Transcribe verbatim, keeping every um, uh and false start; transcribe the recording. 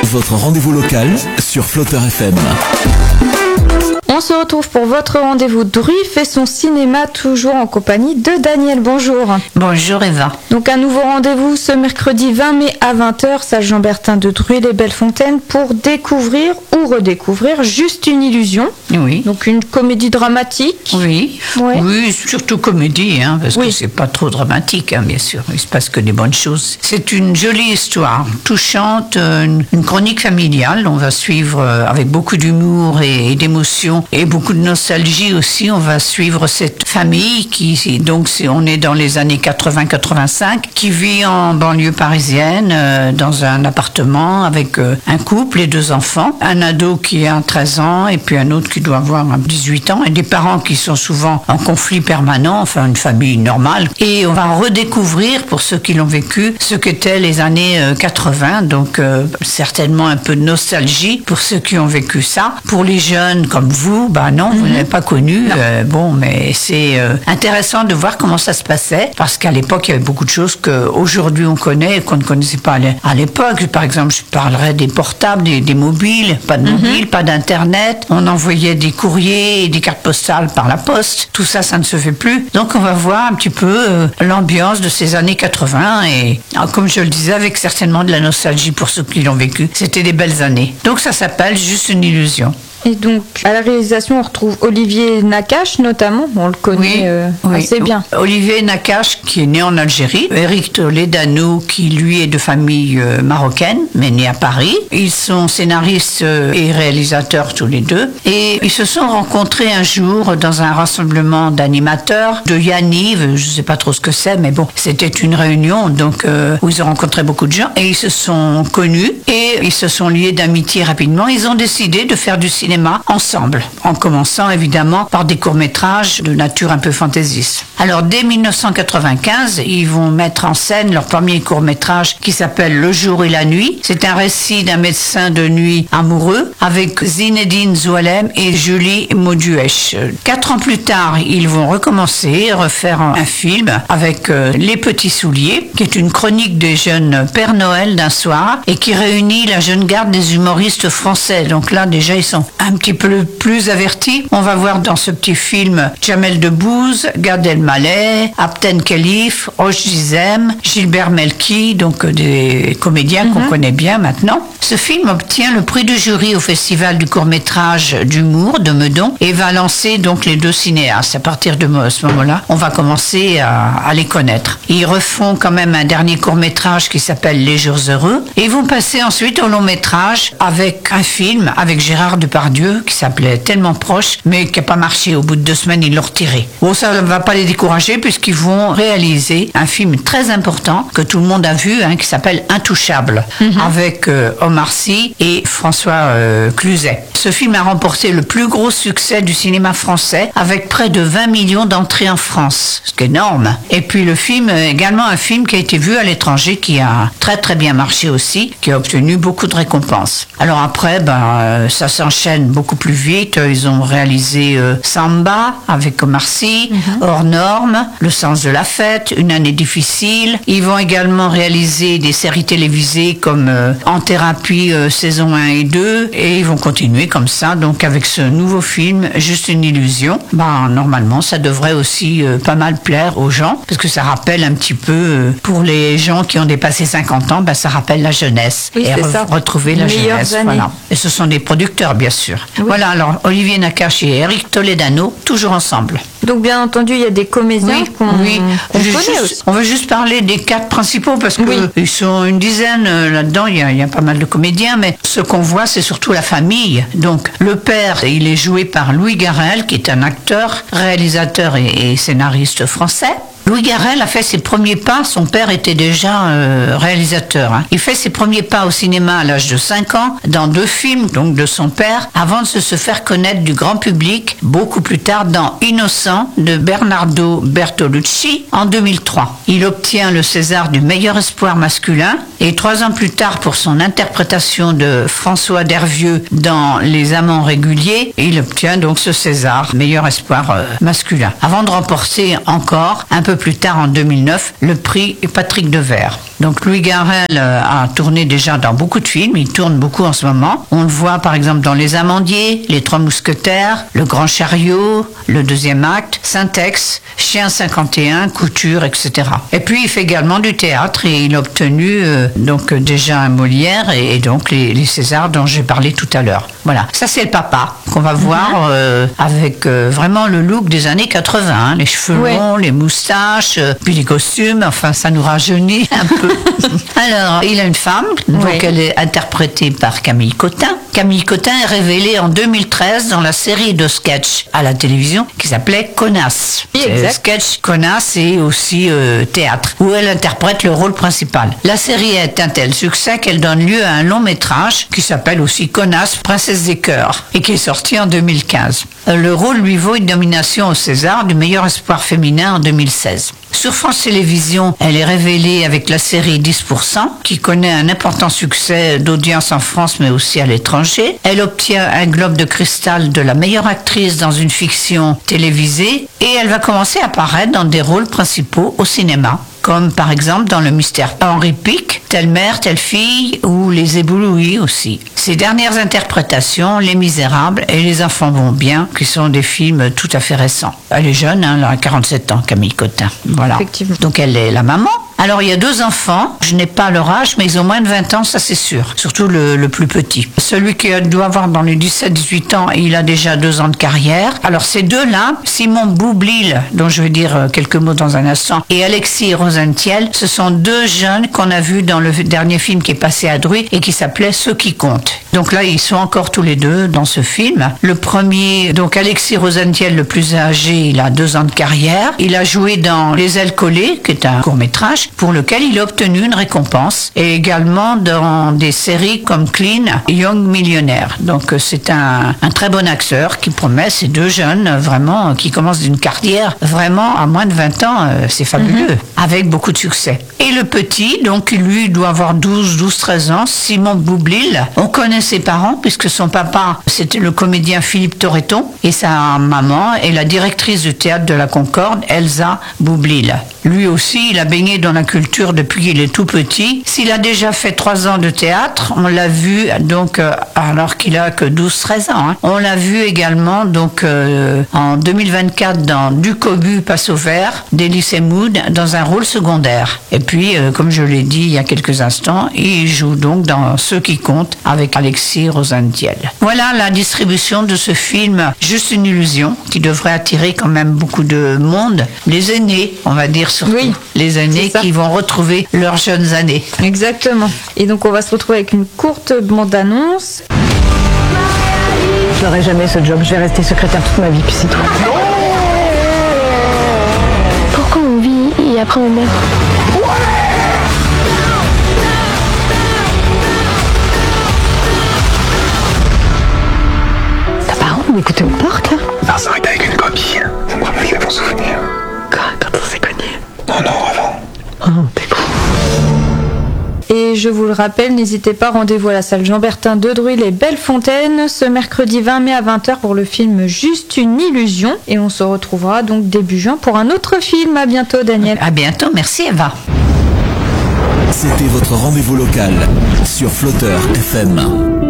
votre rendez-vous local sur Flotteur F M. On se retrouve pour votre rendez-vous Druif et son cinéma, toujours en compagnie de Daniel. Bonjour. Bonjour Eva. Donc un nouveau rendez-vous ce mercredi vingt mai à vingt heures, salle Jean-Bertin de Druy-les-Belles-Fontaines, pour découvrir ou redécouvrir Juste une illusion. Oui. Donc une comédie dramatique. Oui. Ouais. Oui, surtout comédie, hein, parce oui. que c'est pas trop dramatique, hein, bien sûr. Il se passe que des bonnes choses. C'est une jolie histoire, touchante, une, une chronique familiale. On va suivre euh, avec beaucoup d'humour et, et d'émotion. Et beaucoup de nostalgie aussi. On va suivre cette famille qui, donc, c'est, on est dans les années quatre-vingts quatre-vingt-cinq, qui vit en banlieue parisienne, euh, dans un appartement avec euh, un couple et deux enfants. Un ado qui a treize ans et puis un autre qui doit avoir dix-huit ans. Et des parents qui sont souvent en conflit permanent, enfin une famille normale. Et on va redécouvrir, pour ceux qui l'ont vécu, ce qu'étaient les années euh, quatre-vingts. Donc euh, certainement un peu de nostalgie pour ceux qui ont vécu ça. Pour les jeunes comme vous, bah non, vous mm-hmm. n'avez pas connu. Euh, bon, mais c'est euh, intéressant de voir comment ça se passait, parce qu'à l'époque, il y avait beaucoup de choses qu'aujourd'hui on connaît et qu'on ne connaissait pas à l'époque. Par exemple, je parlerai des portables, des, des mobiles, pas de mobile, mm-hmm. pas d'internet. On envoyait des courriers et des cartes postales par la poste. Tout ça, ça ne se fait plus. Donc, on va voir un petit peu euh, l'ambiance de ces années quatre-vingts et, alors, comme je le disais, avec certainement de la nostalgie pour ceux qui l'ont vécu. C'était des belles années. Donc, ça s'appelle Juste une illusion. Et donc, à la réalisation, on retrouve Olivier Nakache, notamment. On le connaît oui, euh, oui. assez bien. Olivier Nakache, qui est né en Algérie. Eric Toledano, qui lui est de famille euh, marocaine, mais né à Paris. Ils sont scénaristes euh, et réalisateurs tous les deux. Et ils se sont rencontrés un jour dans un rassemblement d'animateurs de Yaniv. Je ne sais pas trop ce que c'est, mais bon, c'était une réunion donc euh, où ils ont rencontré beaucoup de gens. Et ils se sont connus et ils se sont liés d'amitié rapidement. Ils ont décidé de faire du cinéma ensemble, en commençant évidemment par des courts-métrages de nature un peu fantaisiste. Alors dès dix-neuf cent quatre-vingt-quinze, ils vont mettre en scène leur premier court-métrage qui s'appelle Le jour et la nuit. C'est un récit d'un médecin de nuit amoureux avec Zinedine Zoualem et Julie Mauduèche. Quatre ans plus tard, ils vont recommencer, refaire un film avec euh, Les Petits Souliers, qui est une chronique des jeunes Père Noël d'un soir et qui réunit la jeune garde des humoristes français. Donc là, déjà, ils sont un petit peu plus avertis. On va voir dans ce petit film Jamel Debbouze, Gad Elmaleh, Abdel Khelif, Roch Dizem, Gilbert Melki, donc des comédiens mm-hmm. qu'on connaît bien maintenant. Ce film obtient le prix du jury au Festival du court-métrage d'humour de Meudon et va lancer donc les deux cinéastes. À partir de ce moment-là, on va commencer à, à les connaître. Ils refont quand même un dernier court-métrage qui s'appelle Les Jours Heureux et ils vont passer ensuite au long-métrage avec un film avec Gérard Depardieu qui s'appelait Tellement proche, mais qui n'a pas marché. Au bout de deux semaines, ils l'ont retiré. Bon, ça ne va pas les décourager puisqu'ils vont réaliser un film très important que tout le monde a vu, hein, qui s'appelle Intouchable, mm-hmm. avec euh, Omar Sy et François euh, Cluzet. Ce film a remporté le plus gros succès du cinéma français avec près de vingt millions d'entrées en France, ce qui est énorme. Et puis le film est également un film qui a été vu à l'étranger, qui a très très bien marché aussi, qui a obtenu beaucoup de récompenses. Alors après, ben, euh, ça s'enchaîne beaucoup plus vite. Ils ont réalisé euh, Samba avec Omar Sy, mm-hmm. Hors normes, Le sens de la fête, Une année difficile. Ils vont également réaliser des séries télévisées comme euh, En thérapie euh, saison un et deux et ils vont continuer comme ça. Donc avec ce nouveau film Juste une illusion, ben, normalement ça devrait aussi euh, pas mal plaire aux gens parce que ça rappelle un petit peu euh, pour les gens qui ont dépassé cinquante ans, ben, ça rappelle la jeunesse oui, et re- ça. retrouver la Meilleures jeunesse. années. Voilà. Et ce sont des producteurs bien sûr. Oui. Voilà, alors Olivier Nakache et Eric Toledano, toujours ensemble. Donc bien entendu, il y a des comédiens oui, qu'on, oui. qu'on Juste, connaît aussi. On va juste parler des quatre principaux parce qu'ils oui. sont une dizaine euh, là-dedans, il y, a, il y a pas mal de comédiens, mais ce qu'on voit, c'est surtout la famille. Donc le père, il est joué par Louis Garrel, qui est un acteur, réalisateur et, et scénariste français. Louis Garrel a fait ses premiers pas, son père était déjà euh, réalisateur. Hein. Il fait ses premiers pas au cinéma à l'âge de cinq ans, dans deux films donc de son père, avant de se, se faire connaître du grand public, beaucoup plus tard dans Innocent de Bernardo Bertolucci en deux mille trois. Il obtient le César du meilleur espoir masculin et trois ans plus tard pour son interprétation de François Dervieux dans Les Amants réguliers, il obtient donc ce César, meilleur espoir euh, masculin. Avant de remporter encore un peu peu plus tard, en deux mille neuf, le prix Patrick Devers. Donc Louis Garrel a tourné déjà dans beaucoup de films, il tourne beaucoup en ce moment. On le voit par exemple dans Les Amandiers, Les Trois Mousquetaires, Le Grand Chariot, Le Deuxième Acte, Syntex, Chien cinquante et un, Couture, et cetera. Et puis il fait également du théâtre et il a obtenu euh, donc déjà un Molière et, et donc les, les Césars dont j'ai parlé tout à l'heure. Voilà, ça c'est le papa qu'on va voir euh, avec euh, vraiment le look des années quatre-vingts, hein, les cheveux Ouais. longs, les moustaches, euh, puis les costumes, enfin ça nous rajeunit un peu. Alors, il a une femme, donc Ouais. elle est interprétée par Camille Cotin. Camille Cotin est révélée en deux mille treize dans la série de sketch à la télévision qui s'appelait Connasse. Oui, C'est exact. sketch, Connasse et aussi euh, théâtre, où elle interprète le rôle principal. La série est un tel succès qu'elle donne lieu à un long métrage qui s'appelle aussi Connasse, Princesse des Cœurs, et qui est sorti en deux mille quinze. Euh, Le rôle lui vaut une nomination au César du meilleur espoir féminin en deux mille seize. Sur France Télévisions, elle est révélée avec la série dix pour cent, qui connaît un important succès d'audience en France mais aussi à l'étranger. Elle obtient un globe de cristal de la meilleure actrice dans une fiction télévisée et elle va commencer à apparaître dans des rôles principaux au cinéma, comme par exemple dans Le Mystère Henri Pic, Telle mère, telle fille ou Les Éblouis aussi. Ses dernières interprétations, Les Misérables et Les Enfants vont bien, qui sont des films tout à fait récents. Elle est jeune, hein, elle a quarante-sept ans, Camille Cotin. Voilà. Effectivement. Donc elle est la maman. Alors il y a deux enfants, je n'ai pas leur âge, mais ils ont moins de vingt ans, ça c'est sûr. Surtout le, le plus petit. Celui qui doit avoir dans les dix-sept dix-huit ans, il a déjà deux ans de carrière. Alors ces deux-là, Simon Boublil, dont je vais dire quelques mots dans un instant, et Alexis Rosenthal, ce sont deux jeunes qu'on a vus dans le dernier film qui est passé à Druy et qui s'appelait Ceux qui comptent. Donc là, ils sont encore tous les deux dans ce film. Le premier, donc Alexis Rosenthal, le plus âgé, il a deux ans de carrière. Il a joué dans Les Ailes collées, qui est un court-métrage, pour lequel il a obtenu une récompense, et également dans des séries comme Clean et Young Millionnaire. Donc euh, c'est un, un très bon acteur qui promet, ces deux jeunes, euh, vraiment, euh, qui commencent d'une carrière vraiment à moins de vingt ans, euh, c'est fabuleux, mm-hmm. avec beaucoup de succès. Et le petit, donc lui, doit avoir douze, douze, treize ans, Simon Boublil. On connaît ses parents, puisque son papa, c'était le comédien Philippe Torreton, et sa maman est la directrice du théâtre de la Concorde, Elsa Boublil. Lui aussi, il a baigné dans la culture depuis qu'il est tout petit. S'il a déjà fait trois ans de théâtre, on l'a vu donc euh, alors qu'il a que douze treize ans. Hein. On l'a vu également donc euh, en deux mille vingt-quatre dans Du Cobu passe au vert d'Elysée Mood dans un rôle secondaire. Et puis, euh, comme je l'ai dit il y a quelques instants, il joue donc dans Ceux qui comptent avec Alexis Rosenthal. Voilà la distribution de ce film Juste une illusion qui devrait attirer quand même beaucoup de monde. Les aînés, on va dire surtout. Oui, les aînés qui vont retrouver leurs jeunes années. Exactement. Et donc on va se retrouver avec une courte bande-annonce. Je n'aurai jamais ce job, je vais rester secrétaire toute ma vie, puis c'est tout. Pourquoi on vit et après on meurt? T'as pas honte d'écouter aux portes, là? Vincent est avec une copine. Ça me rappelle les bons souvenirs. Quand, quand on s'est connus? Non, non, avant. Oh, t'es con. Et je vous le rappelle, n'hésitez pas, rendez-vous à la salle Jean-Bertin de Druy les Bellefontaines ce mercredi vingt mai à vingt heures pour le film Juste une illusion. Et on se retrouvera donc début juin pour un autre film. À bientôt, Daniel. À bientôt, merci Eva. C'était votre rendez-vous local sur Flotteur F M.